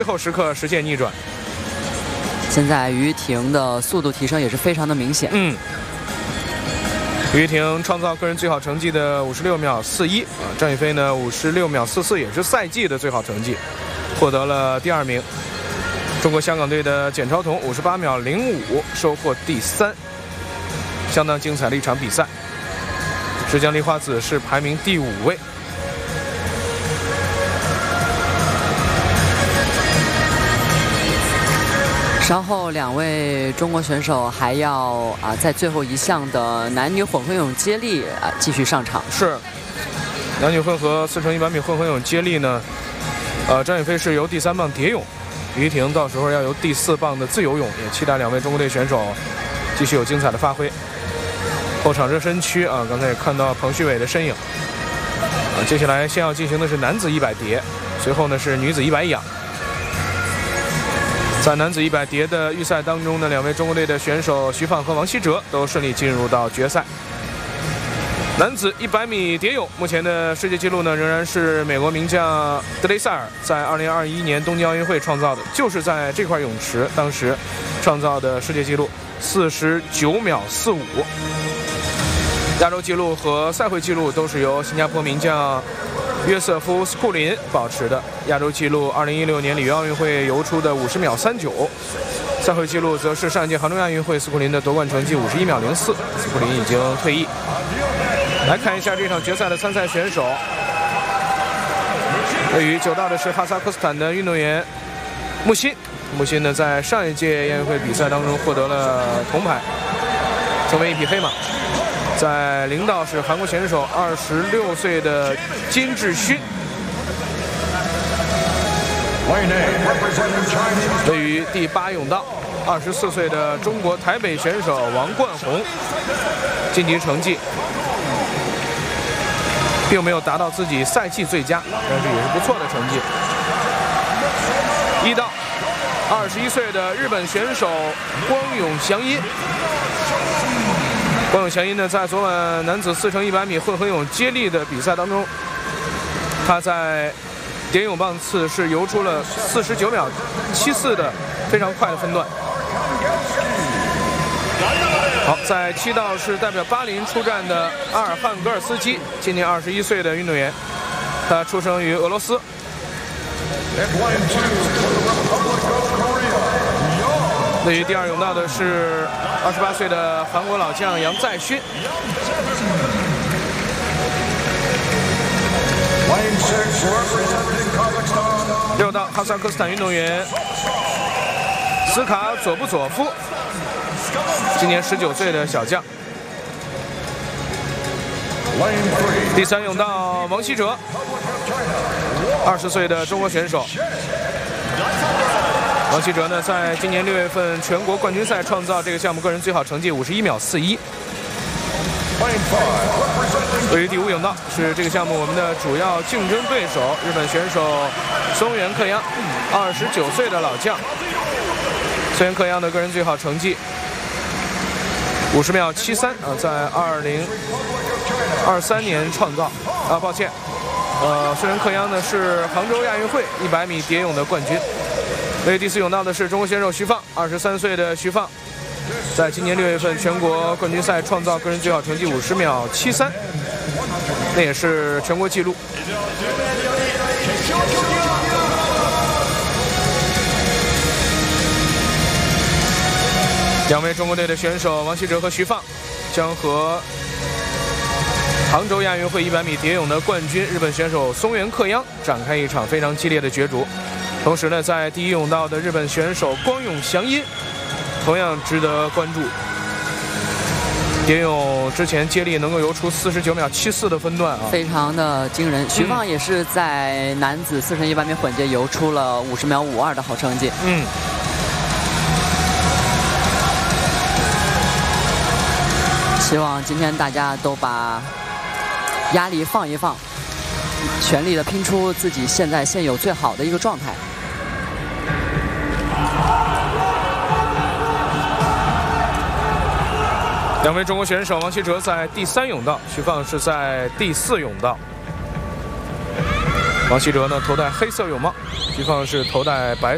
最后时刻实现逆转。 现在于婷的速度提升也是非常的明显。 于婷创造个人最好成绩的56秒41啊，张雨霏呢56秒44，也是赛季的最好成绩，获得了第2名。中国香港队的简超彤58秒05，收获第3，相当精彩的一场比赛。浙江梨花子是排名第5位。 稍后2位中国选手还要在最后一项的男女混合泳接力继续上场。 是，男女混合4×100米混合泳接力呢，张雨霏是由第3棒蝶泳，于婷到时候要由第4棒的自由泳，也期待2位中国队选手继续有精彩的发挥。后场热身区刚才也看到彭旭伟的身影。接下来先要进行的是男子100蝶，随后呢是女子100仰。在男子100蝶的预赛当中呢，2位中国队的选手徐放和王希哲都顺利进入到决赛。男子100米蝶泳，目前的世界纪录呢仍然是美国名将德雷塞尔在2021年东京奥运会创造的，就是在这块泳池当时创造的世界纪录49秒45。亚洲纪录和赛会纪录都是由新加坡名将约瑟夫·斯库林保持的，亚洲纪录2016年里约奥运会游出的50秒39，赛会纪录则是上一届杭州亚运会斯库林的夺冠成绩51秒04，斯库林已经退役。来看一下这场决赛的参赛选手，位于9道的是哈萨克斯坦的运动员穆辛。穆辛呢在上一届亚运会比赛当中获得了铜牌，成为一匹黑马。在0道是韩国选手26岁的金智勋，位于第8泳道24岁的中国台北选手王冠宏，晋级成绩并没有达到自己赛季最佳，但是也是不错的成绩。1道21岁的日本选手光永祥音。光永祥音呢，在昨晚男子4×100米混合泳接力的比赛当中，他在蝶泳棒次是游出了49秒74的非常快的分段。好，在7道是代表巴林出战的阿尔汉格尔斯基，今年21岁的运动员，他出生于俄罗斯。位于第2泳道的是28岁的韩国老将杨在勋。6道哈萨克斯坦运动员斯卡佐布佐夫，今年19岁的小将。第3泳道王希哲，20岁的中国选手。王希哲呢，在今年6月份全国冠军赛创造这个项目个人最好成绩51秒41。位于第5泳道是这个项目我们的主要竞争对手，日本选手松原克央，29岁的老将。松原克央的个人最好成绩50秒73在2023年创造抱歉，松原克央呢是杭州亚运会100米蝶泳的冠军。位于第4泳道的是中国选手徐放，23岁的徐放，在今年6月份全国冠军赛创造个人最好成绩50秒73，那也是全国纪录。2位中国队的选手王希哲和徐放将和杭州亚运会100米蝶泳的冠军日本选手松原克央展开一场非常激烈的角逐。同时呢，在第1泳道的日本选手光永祥音同样值得关注。蝶泳之前接力能够游出49秒74的分段非常的惊人。徐放也是在男子4×100米混接游出了50秒52的好成绩。希望今天大家都把压力放一放，全力的拼出自己现有最好的一个状态。 2位中国选手王希哲在第3泳道，徐放是在第4泳道。王希哲呢头戴黑色泳帽，徐放是头戴白色。